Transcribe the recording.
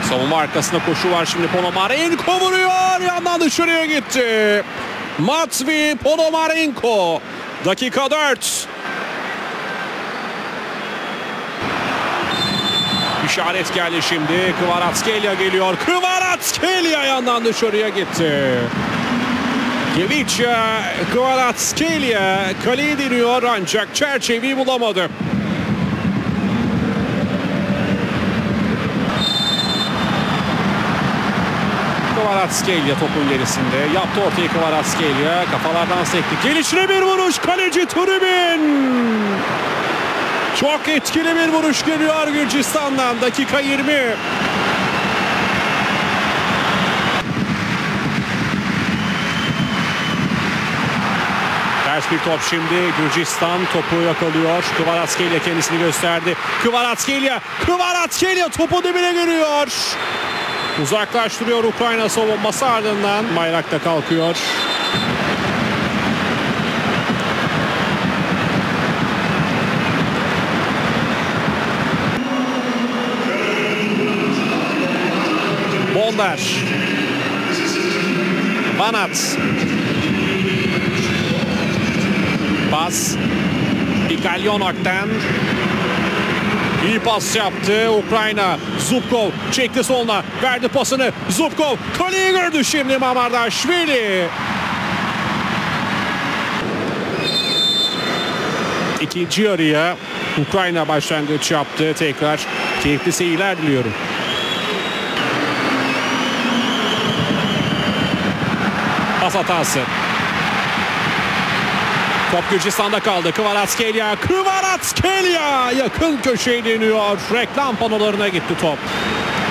Savunma arkasında koşu var şimdi. Ponomarenko vuruyor. Yandan dışarıya gitti. Matvei Ponomarenko. Dakika 4. İşaret geldi şimdi. Kvaratskhelia geliyor. Kvaratskhelia yandan dışarıya gitti. Ivica Kvaratskhelia kaleyi deniyor ancak çerçeveyi bulamadı. Kvaratskhelia topun gerisinde. Yaptı ortayı Kvaratskhelia. Kafalardan sekti. Gelişine bir vuruş. Kaleci Tribin. Çok etkili bir vuruş geliyor Gürcistan'dan. Dakika 20. Ters bir top şimdi. Gürcistan topu yakalıyor. Kvaratskhelia kendisini gösterdi. Kvaratskhelia topu dibine giriyor. Uzaklaştırıyor Ukrayna savunması, ardından bayrak da kalkıyor. Bondar. Banat. Pas. Igalyonak'tan. İyi pas yaptı Ukrayna. Zubkov çekti soluna. Verdi pasını. Zubkov kaleyi gördü şimdi Mamardashvili. İkinci yarıya Ukrayna başlangıç yaptı. Tekrar keyifli seyirler diliyorum. Pas hatası. Top Gürcistan'da kaldı. Kvaratskhelia yakın köşeyi deniyor. Reklam panolarına gitti top.